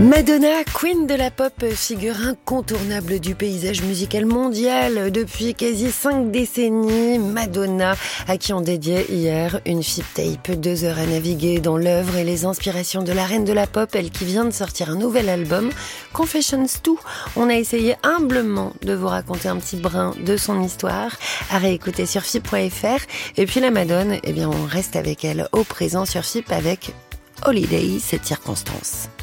Madonna, queen de la pop, figure incontournable du paysage musical mondial depuis quasi 5 décennies. Madonna, à qui on dédiait hier une flip tape, 2 heures à naviguer dans l'œuvre et les inspirations de la reine de la pop, elle qui vient de sortir un nouvel album, Confessions 2. On a essayé humblement de vous raconter un petit brin de son histoire, à réécouter sur FIP.fr. Et puis la Madone, on reste avec elle au présent sur FIP avec Holiday, cette circonstance.